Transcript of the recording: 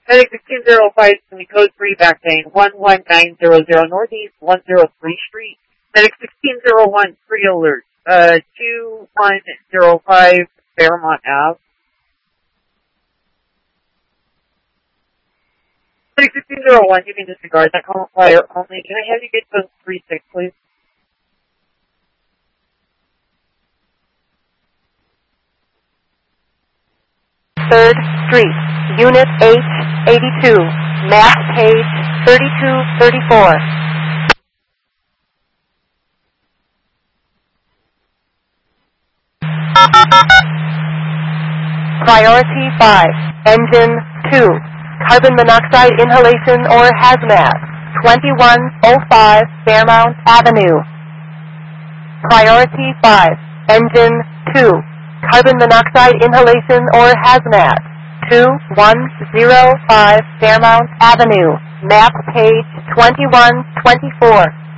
Medic 1605, the code 3 back lane, 11900 Northeast 103 Street. Medic 1601, pre-alert, 2105 Fairmont Ave. Medic 1601, you can disregard that call flyer only. Can I have you get code 36, please? Third Street, Unit H82, map page 3234. Priority 5, Engine 2, carbon monoxide inhalation or hazmat, 2105 Fairmount Avenue. Priority 5, Engine 2, carbon monoxide inhalation or hazmat, 2105 Fairmount Avenue, map page 2124.